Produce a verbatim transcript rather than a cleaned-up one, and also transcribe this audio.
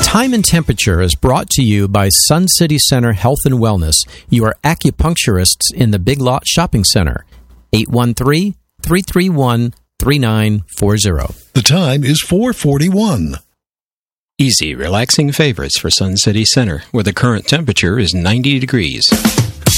Time and Temperature is brought to you by Sun City Center Health and Wellness, your acupuncturists in the Big Lot Shopping Center. eight one three, three three one, three nine four zero. The time is four forty-one. Easy, relaxing favorites for Sun City Center, where the current temperature is ninety degrees.